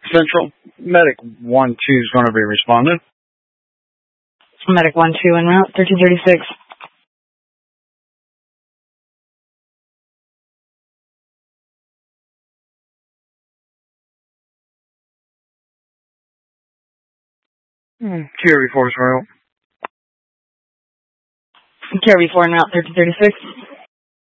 Central, Medic 1-2 is going to be responding. Medic 1-2 en route, 1336. Carry force route. Carry 4 en route, 1336.